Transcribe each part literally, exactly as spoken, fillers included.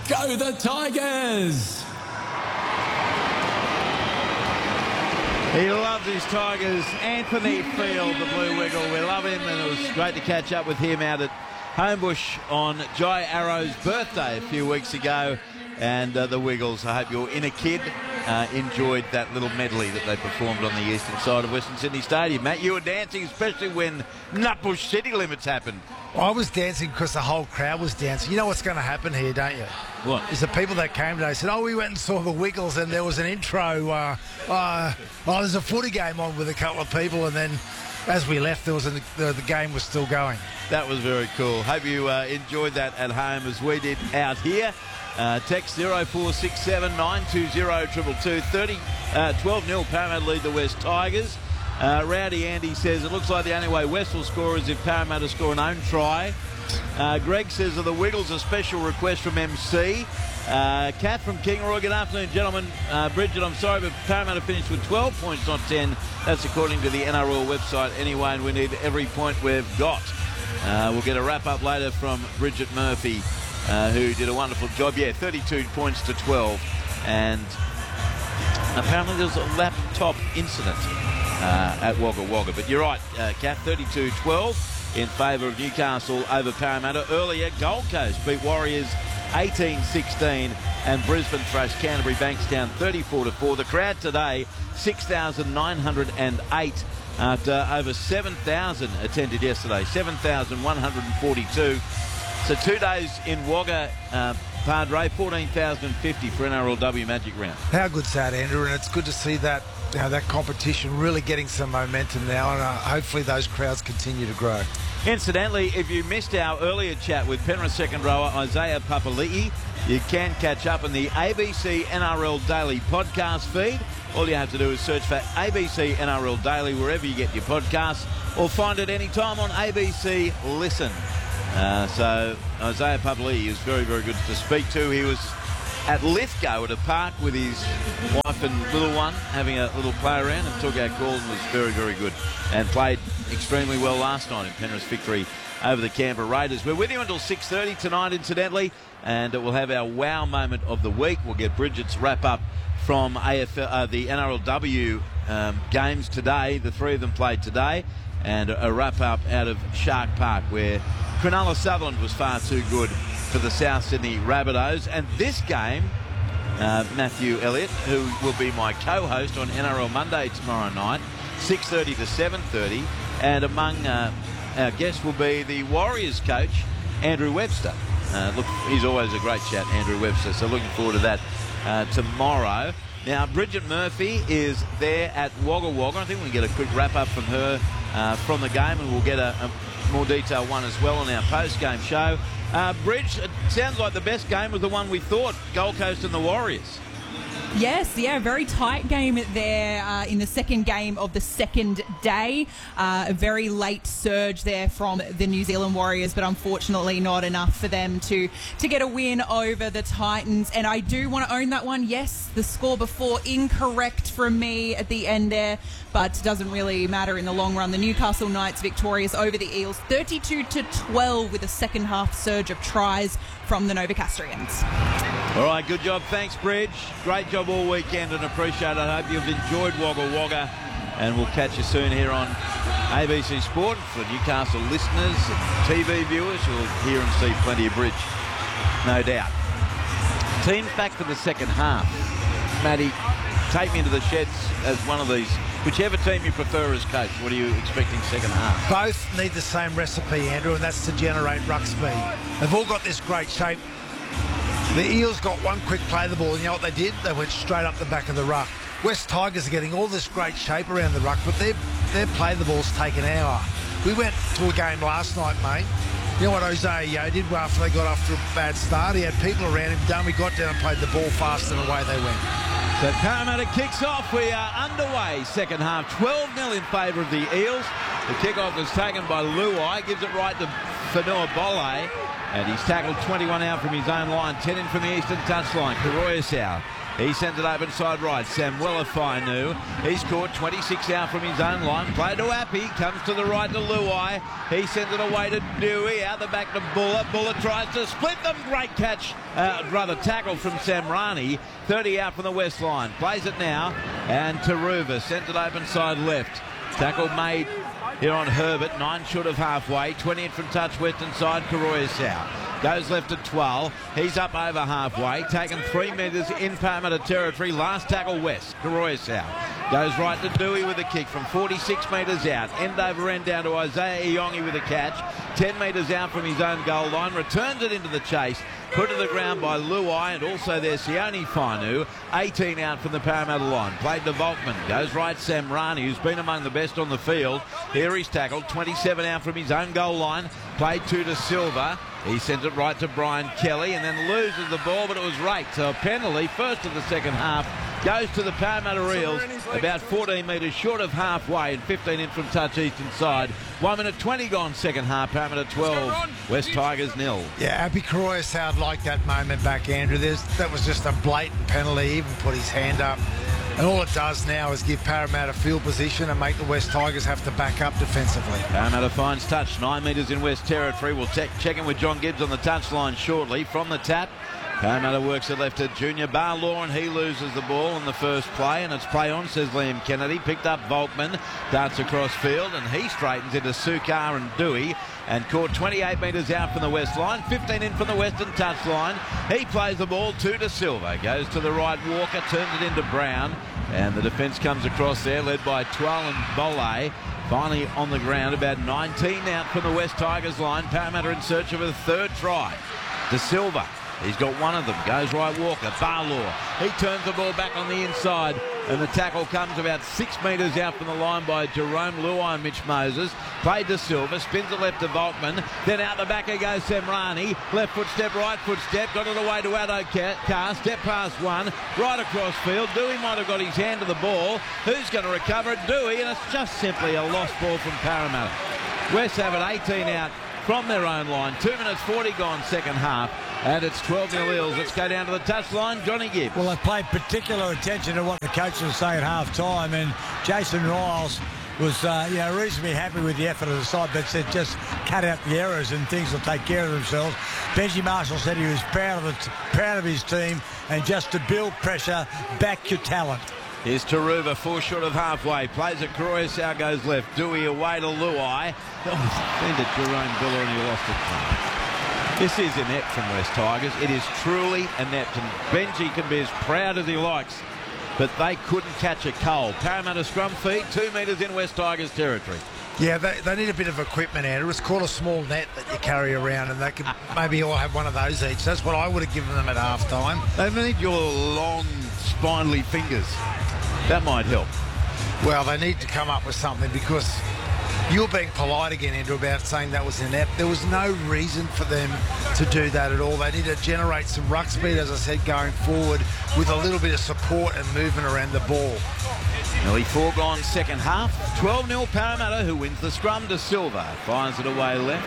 Go the Tigers! He loves his Tigers. Anthony Field, the Blue Wiggle. We love him, and it was great to catch up with him out at Homebush on Jai Arrow's birthday a few weeks ago. And uh, the Wiggles, I hope your inner kid uh, enjoyed that little medley that they performed on the eastern side of Western Sydney Stadium. Matt, you were dancing, especially when Nutbush City Limits happened. I was dancing because the whole crowd was dancing. You know what's going to happen here, don't you? What? Is the people that came today said, oh, we went and saw the Wiggles and there was an intro. Uh, uh, oh, there's a footy game on with a couple of people, and then as we left, there was a, the, the game was still going. That was very cool. Hope you uh, enjoyed that at home as we did out here. Uh, text zero four six seven nine two zero two two two. twelve nil Parramatta lead the West Tigers. Uh, Rowdy Andy says it looks like the only way West will score is if Parramatta score an own try. Uh, Greg says, are the Wiggles a special request from M C? Uh, Kat from Kingaroy, good afternoon, gentlemen. Uh, Bridget, I'm sorry, but Parramatta finished with twelve points, not ten. That's according to the N R L website anyway, and we need every point we've got. Uh, we'll get a wrap-up later from Bridget Murphy, uh, who did a wonderful job. Yeah, thirty-two points to twelve. And apparently there was a laptop incident uh, at Wagga Wagga. But you're right, uh, Kat, thirty-two twelve in favour of Newcastle over Parramatta. Earlier, Gold Coast beat Warriors eighteen sixteen, and Brisbane thrashed Canterbury Bankstown thirty-four to four. The crowd today, six thousand nine hundred eight, after over seven thousand attended yesterday, seven thousand one hundred forty-two. So two days in Wagga, uh, Padre, fourteen thousand fifty for N R L W Magic Round. How good's that, Andrew? And it's good to see that, you know, that competition really getting some momentum now, and uh, hopefully those crowds continue to grow. Incidentally, if you missed our earlier chat with Penrith second rower Isaiah Papali'i, you can catch up on the A B C N R L Daily podcast feed. All you have to do is search for A B C N R L Daily wherever you get your podcasts, or find it anytime on A B C Listen. Uh, so Isaiah Papali'i is very, very good to speak to. He was at Lithgow at a park with his wife and little one, having a little play around, and took our calls and was very, very good, and played extremely well last night in Penrith's victory over the Canberra Raiders. We're with you until six thirty tonight, incidentally, and we'll have our wow moment of the week. We'll get Bridget's wrap-up from A F L, uh, the N R L W um, games today. The three of them played today, and a wrap-up out of Shark Park, where Cronulla Sutherland was far too good for the South Sydney Rabbitohs. And this game, uh, Matthew Elliott, who will be my co-host on N R L Monday tomorrow night, six thirty to seven thirty, and among uh, our guests will be the Warriors coach, Andrew Webster. Uh, look, he's always a great chat, Andrew Webster, so looking forward to that uh, tomorrow. Now, Bridget Murphy is there at Wagga Wagga. I think we can get a quick wrap-up from her uh, from the game, and we'll get a, a more detailed one as well on our post-game show. Uh, Bridge, it sounds like the best game was the one we thought, Gold Coast and the Warriors. Yes, yeah, very tight game there uh, in the second game of the second day. Uh, a very late surge there from the New Zealand Warriors, but unfortunately not enough for them to, to get a win over the Titans. And I do want to own that one. Yes, the score before incorrect from me at the end there, but doesn't really matter in the long run. The Newcastle Knights victorious over the Eels, thirty-two to twelve, with a second half surge of tries from the Novocastrians. All right, good job. Thanks, Bridge. Great job all weekend, and appreciate it. I hope you've enjoyed Wagga Wagga, and we'll catch you soon here on A B C Sport. For Newcastle listeners and T V viewers, you'll hear and see plenty of Bridge, no doubt. Teams back for the second half. Matty, take me into the sheds as one of these. Whichever team you prefer as coach, what are you expecting second half? Both need the same recipe, Andrew, and that's to generate ruck speed. They've all got this great shape. The Eels got one quick play of the ball, and you know what they did? They went straight up the back of the ruck. West Tigers are getting all this great shape around the ruck, but their, their play of the ball's taken hour. We went to a game last night, mate. You know what Jose Yeo did after they got off to a bad start? He had people around him, done. We got down and played the ball fast, and away they went. So Parramatta kicks off. We are underway. Second half, twelve nil in favour of the Eels. The kickoff was taken by Luai. Gives it right to Fanua Bolle. And he's tackled twenty-one out from his own line, ten in from the eastern touchline. Karoyasau He sends it open side right. Samuela Fainu. He's caught twenty-six out from his own line. Play to Appy. Comes to the right to Luai. He sends it away to Dewey. Out the back to Buller. Buller tries to split them. Great catch. Uh, rather tackle from Samrani. thirty out from the west line. Plays it now. And Taruva sends it open side left. Tackle made here on Herbert. Nine short of halfway. twenty in from touch western side. Karoya South. Goes left at twelve. He's up over halfway. Taken three metres in Parramatta territory. Last tackle west. Karoya South. Goes right to Dewey with a kick from forty-six metres out. End over end down to Isaiah Iongi with a catch. ten metres out from his own goal line. Returns it into the chase. Put to the ground by Luai, and also there's Sione Fainu. eighteen out from the Parramatta line. Played to Volkman. Goes right Samrani, who's been among the best on the field. Here he's tackled. twenty-seven out from his own goal line. Played two to Silva. He sends it right to Brian Kelly and then loses the ball, but it was raked. So a penalty, first of the second half, goes to the Parramatta Eels, about fourteen metres short of halfway and fifteen in from touch eastern side. one minute twenty gone second half. Parramatta twelve, West Tigers nil. Yeah, Abby Karoya South liked that moment back, Andrew. There's, that was just a blatant penalty. He even put his hand up. And all it does now is give Parramatta field position and make the West Tigers have to back up defensively. Parramatta finds touch, nine metres in West territory. We'll check, check in with John Gibbs on the touchline shortly. From the tap, Parramatta works it left to Junior Barlaw, and he loses the ball in the first play, and it's play on, says Liam Kennedy. Picked up Volkman, darts across field, and he straightens into Sukar and Dewey, and caught twenty-eight metres out from the west line, fifteen in from the western touch line. He plays the ball two to Silva, goes to the right, Walker turns it into Brown, and the defence comes across there, led by Twal and Bolle. Finally on the ground, about nineteen out from the West Tigers line. Parramatta in search of a third try. De Silva, he's got one of them. Goes right Walker. Barlaw. He turns the ball back on the inside, and the tackle comes about six metres out from the line by Jerome Luai and Mitch Moses. Played to Silva. Spins it left to Volkman. Then out the back goes Samrani. Left foot step, right foot step. Got it away to Addo Carr. Step past one. Right across field. Dewey might have got his hand to the ball. Who's going to recover it? Dewey, and it's just simply a lost ball from Parramatta. West have it eighteen out from their own line. two minutes forty gone second half, and it's twelve nil Eels. Let's go down to the touchline. Johnny Gibbs. Well, I paid particular attention to what the coaches say at half time, and Jason Riles was uh, you know, reasonably happy with the effort of the side, but said just cut out the errors and things will take care of themselves. Benji Marshall said he was proud of, it, proud of his team, and just to build pressure, back your talent. Here's Taruva, four short of halfway. Plays it, Karoya South goes left. Dewey away to Luai. Oh, send it Jerome Buller, and he lost it. This is inept from West Tigers. It is truly inept, and Benji can be as proud as he likes, but they couldn't catch a cold. Parramatta scrum feed, two metres in West Tigers territory. Yeah, they, they need a bit of equipment, Andrew. It's called a small net that you carry around, and they could maybe all have one of those each. That's what I would have given them at half time. They need your long, spindly fingers. That might help. Well, they need to come up with something, because you're being polite again, Andrew, about saying that was inept. There was no reason for them to do that at all. They need to generate some ruck speed, as I said, going forward with a little bit of support and movement around the ball. Nearly four gone second half. twelve nil Parramatta, who wins the scrum to Silva. Fires it away left.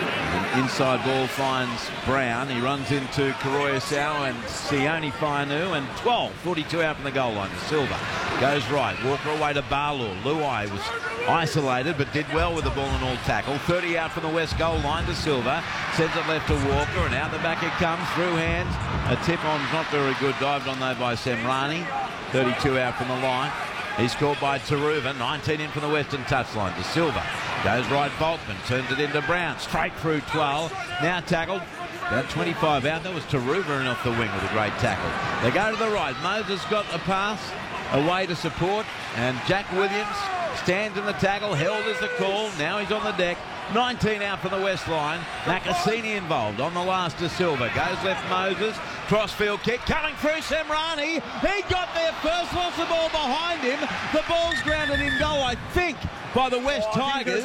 An inside ball finds Brown. He runs into Karoya South and Sione Fainu, and twelve, forty-two out from the goal line to Silva. Goes right. Walker away to Barlaw. Luai was isolated but did well with the ball and all tackle. thirty out from the west goal line to Silva. Sends it left to Walker, and out the back it comes through hands. A tip on's not very good. Dived on though by Samrani. thirty-two out from the line. He's called by Taruva. nineteen in from the western touchline to Silva. Goes right Volkman. Turns it into Brown. Straight through twelve. Now tackled. About twenty-five out. That was Taruva and off the wing with a great tackle. They go to the right. Moses got a pass away to support. And Jack Williams stands in the tackle. Held as the call. Now he's on the deck. nineteen out from the west line. Nakasini involved on the last to Silva. Goes left Moses. Crossfield kick coming through Samrani. He got there first. Lost the ball behind him. The ball's grounded in goal, I think, by the West oh, Tigers.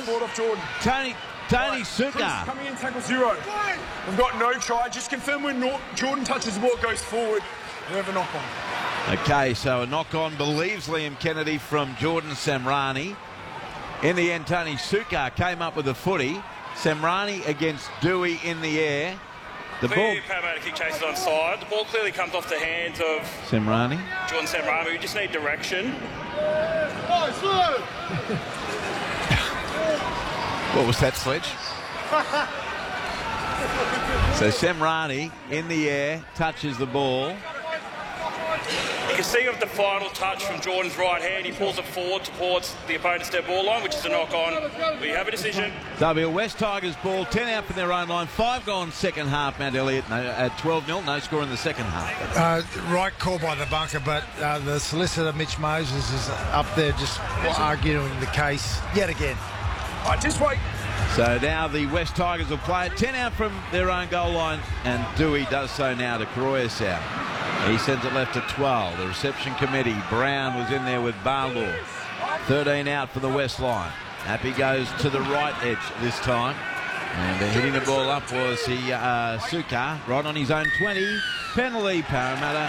Tony Tony right. Sukar. Coming in, tackle zero. We've got no try. Just confirm when Jordan touches the ball, it goes forward. We have a knock on. Okay, so a knock on, believes Liam Kennedy, from Jordan Samrani. In the end, Tony Sukar came up with a footy. Samrani against Dewey in the air. The ball. Clearly, Parramatta kick chases onside. The ball clearly comes off the hands of Semrani. Jordan Semrani. We just need direction. What was that, Sledge? So Semrani in the air, touches the ball. You can see of the final touch from Jordan's right hand. He pulls it forward towards the opponent's dead ball line, which is a knock on. We have a decision. W West Tigers ball, ten out from their own line, five gone second half. Mount Elliott no, at twelve nil, no score in the second half. Uh, right call by the bunker, but uh, the solicitor, Mitch Moses, is up there just arguing the case yet again. Right, just wait. So now the West Tigers will play it, ten out from their own goal line, and Dewey does so now to Koroyasau. He sends it left to twelve. The reception committee, Brown was in there with Barlaw. thirteen out for the West line. Happy goes to the right edge this time. And uh, hitting the ball up was he, uh, Suka, right on his own twenty. Penalty, Parramatta.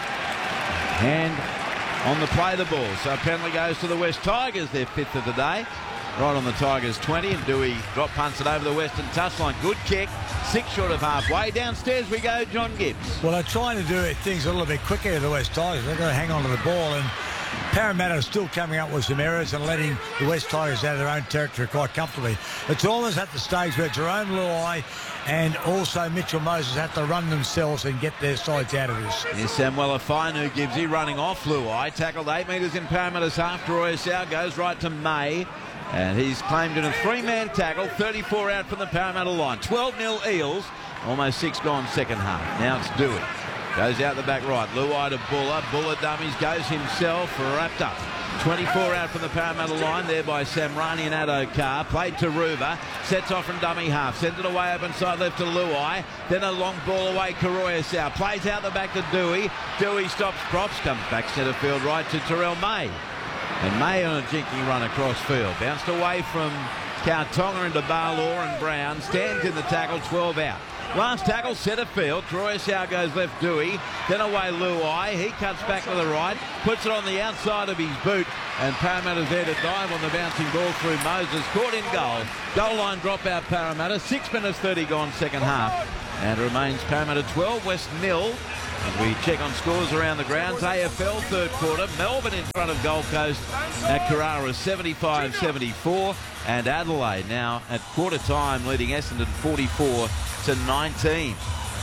And on the play the ball. So penalty goes to the West Tigers, their fifth of the day. Right on the Tigers twenty, and Dewey drop punts it over the Western touchline. Good kick, six short of halfway. Downstairs we go, John Gibbs. Well, they're trying to do things a little bit quicker, the West Tigers. They're going to hang on to the ball, and Parramatta are still coming up with some errors and letting the West Tigers out of their own territory quite comfortably. It's almost at the stage where Jerome Luai and also Mitchell Moses have to run themselves and get their sides out of this. Here's Samuel Afinu, Gibbsy running off Luai. Tackled eight metres in Parramatta's half. Koroyasau goes right to May. And he's claimed in a three-man tackle, thirty-four out from the Parramatta line. twelve nil Eels, almost six gone second half. Now it's Dewey. Goes out the back right. Luai to Buller. Buller dummies, goes himself, wrapped up. twenty-four out from the Parramatta line there by Samrani and Addo-Carr. Played to Ruva. Sets off from dummy half. Sends it away open side left to Luai. Then a long ball away, Koroyasau. Plays out the back to Dewey. Dewey stops props. Comes back centre field right to Terrell May. And May on a jinking run across field. Bounced away from Kautonga into Barlaw and Brown. Stands in the tackle, twelve out. Last tackle, centre field. Koroyasau goes left Dewey. Then away Luai. He cuts back to the right. Puts it on the outside of his boot. And Parramatta's there to dive on the bouncing ball through Moses. Caught in goal. Goal line dropout Parramatta. six minutes thirty gone second half. And remains Parramatta twelve, West nil. As we check on scores around the grounds, A F L third quarter, Melbourne in front of Gold Coast at Carrara seventy-five seventy-four, and Adelaide now at quarter time leading Essendon forty-four to nineteen.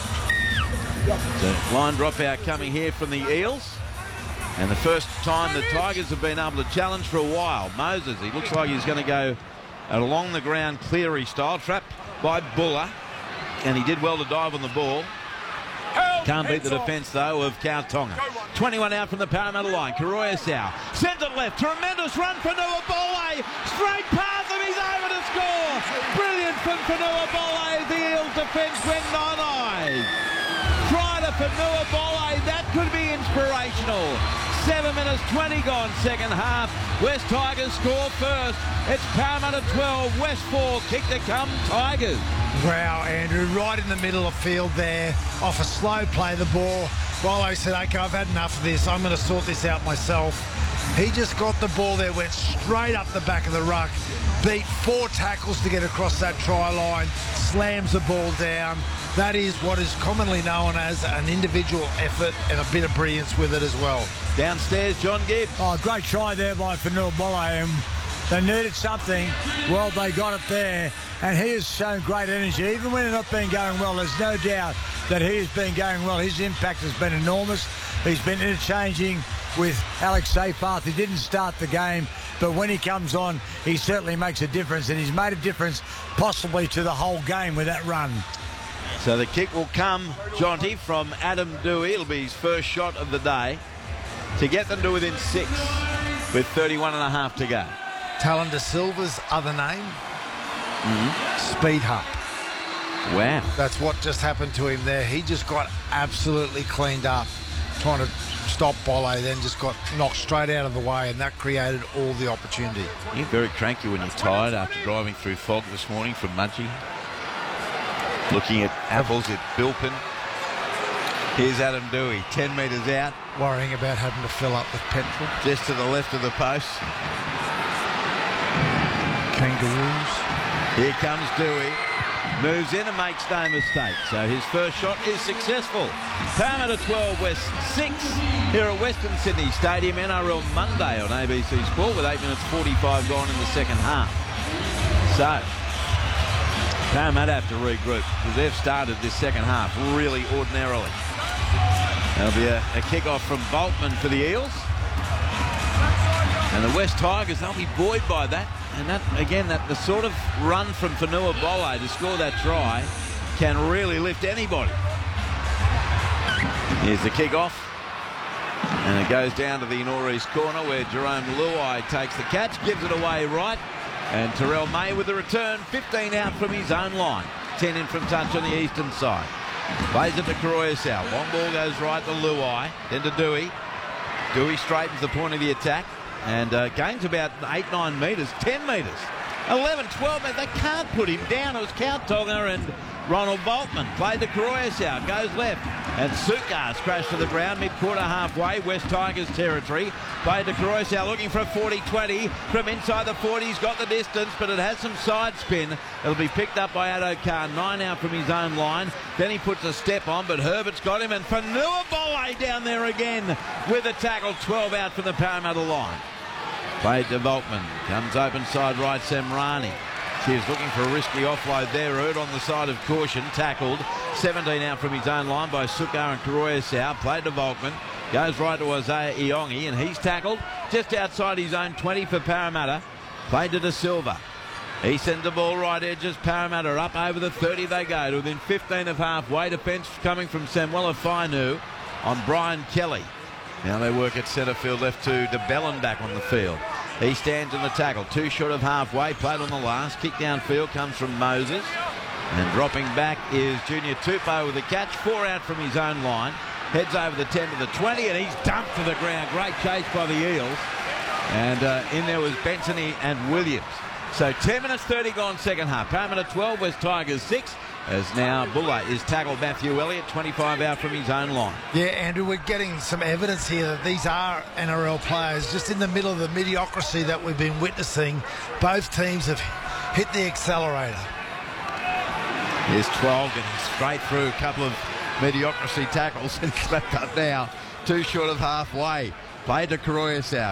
So line dropout coming here from the Eels, and the first time the Tigers have been able to challenge for a while. Moses, he looks like he's going to go along the ground Cleary style, trapped by Buller, and he did well to dive on the ball. Can't beat the defence, though, of Kautonga. twenty-one out from the Parramatta line. Koroyasau sends it left. Tremendous run for Nuabole. Straight past him. He's over to score. Brilliant from Nuabole. The Eels defence went nine-eyed. Try for Nuabole. That could be inspirational. Seven minutes twenty gone second half. West Tigers score first. It's Parramatta twelve, West four. Kick to come, Tigers. Wow, Andrew, right in the middle of field there, off a slow play the ball. Rolo said, okay, I've had enough of this. I'm going to sort this out myself. He just got the ball there, went straight up the back of the ruck, beat four tackles to get across that try line, slams the ball down. That is what is commonly known as an individual effort and a bit of brilliance with it as well. Downstairs, John Gibbs. Oh, great try there by Nuabole. They needed something. Well, they got it there. And he has shown great energy. Even when it's not been going well, there's no doubt that he has been going well. His impact has been enormous. He's been interchanging with Alex Seyfarth. He didn't start the game, but when he comes on, he certainly makes a difference, and he's made a difference possibly to the whole game with that run. So the kick will come, Jonty, from Adam Dewey. It'll be his first shot of the day to get them to within six with thirty-one and a half to go. Talon De Silva's other name? Mm-hmm. Speed Hump. Wow. That's what just happened to him there. He just got absolutely cleaned up trying to stop Bolle, then just got knocked straight out of the way, and that created all the opportunity. You're very cranky when you're tired after driving through fog this morning from Mudgee. Looking at apples at Bilpin. Here's Adam Dewey, ten metres out. Worrying about having to fill up with petrol. Just to the left of the post. Kangaroos. Here comes Dewey. moves in and makes no mistake. So his first shot is successful. Parramatta twelve, West six here at Western Sydney Stadium, N R L Monday on A B C Sport with eight minutes forty-five gone in the second half. So Parramatta have to regroup because they've started this second half really ordinarily. There'll be a, a kick-off from Boltman for the Eels. And the West Tigers, they'll be buoyed by that. And that, again, that the sort of run from Fanua Bole to score that try can really lift anybody. Here's the kick-off. And it goes down to the northeast corner where Jerome Luai takes the catch, gives it away right. And Terrell May with the return, fifteen out from his own line. ten in from touch on the eastern side. Plays it to Karoyasau. Long ball goes right to Luai, then to Dewey. Dewey straightens the point of the attack and uh, gains about eight, nine metres, ten metres. eleven, twelve, they can't put him down. It was Kautonga and Ronald Boltman. Played to Karoyasau, goes left. And Sukas crashed to the ground mid-quarter halfway, West Tigers territory. Played to Karoyasau looking for a forty twenty. From inside the forty, he's got the distance, but it has some side spin. It'll be picked up by Addo-Carr, nine out from his own line. Then he puts a step on, but Herbert's got him. And Fanua Bole down there again with a tackle, twelve out from the Parramatta line. Played to Volkman, comes open side right, Semrani. She was looking for a risky offload there. Erd on the side of caution, tackled. seventeen out from his own line by Sukar and Karoyasau. Played to Volkman. Goes right to Isaiah Iongi, and he's tackled just outside his own twenty for Parramatta. Played to De Silva. He sends the ball right edges. Parramatta up over the thirty they go to within fifteen of halfway. Defence coming from Samuela Fainu on Brian Kelly. Now they work at centre field, left to De Bellin back on the field. He stands in the tackle, two short of halfway, played on the last. Kick downfield comes from Moses. And dropping back is Junior Tupou with the catch, four out from his own line. Heads over the ten to the twenty, and he's dumped to the ground. Great chase by the Eels. And uh, in there was Benson and Williams. So ten minutes thirty gone second half. Parramatta twelve, West Tigers six. As now Buller is tackled Matthew Elliott, twenty-five out from his own line. Yeah, Andrew, we're getting some evidence here that these are N R L players. Just in the middle of the mediocrity that we've been witnessing, both teams have hit the accelerator. Here's twelve getting straight through a couple of mediocrity tackles and slapped up now. Two short of halfway. Played to Karoyasau.